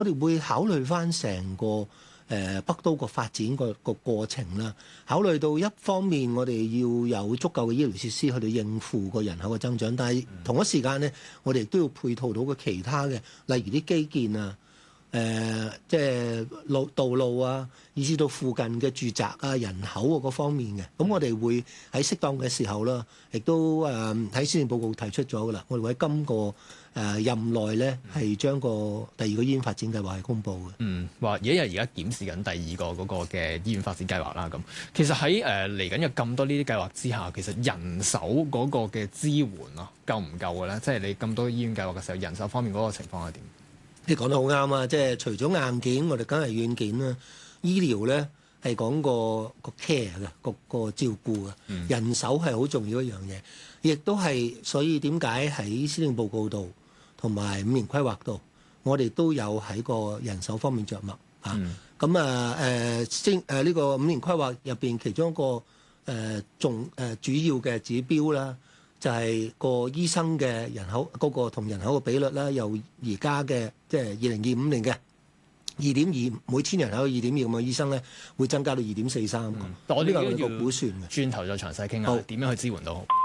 我哋會考慮翻成個北都個發展個過程啦。考慮到一方面，我哋要有足夠嘅醫療設施去到應付個人口嘅增長，但係同一時間咧，我哋亦都要配套到個其他嘅，例如啲基建啊。即係道路啊，以至到附近嘅住宅啊、人口啊嗰方面嘅，咁我哋會喺適當嘅時候啦，亦都喺施政報告提出咗噶啦，我哋會喺今個任內咧係將個第二個醫院發展計劃係公佈嘅。 話而家檢視緊第二個嗰個嘅醫院發展計劃啦。咁其實喺嚟緊有咁多呢啲計劃之下，其實人手嗰個嘅支援啊，夠唔夠嘅咧？即係你咁多醫院計劃嘅時候，人手方面嗰個情況係點？ 你講得好啱啊！即係除咗硬件，我哋梗係軟件啦。醫療咧係講個 care 嘅個照顧嘅，人手係好重要一樣嘢，亦都係所以點解喺施政報告度同埋5年規劃度，我哋都有喺個人手方面着墨啊。咁呢個5年規劃入邊其中一個主要嘅指標啦。就係個醫生嘅人口嗰個同人口嘅比率啦，由而家嘅即係2025年嘅2.2每千人口2.2咁嘅醫生咧，會增加到2.43個。 我呢個個估算嘅。 轉頭再詳細傾下點樣去支援到好。